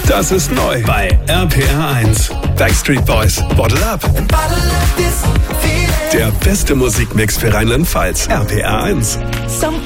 Das ist neu bei RPR 1. Backstreet Boys, Bottle Up. Der beste Musikmix für Rheinland-Pfalz. RPR 1.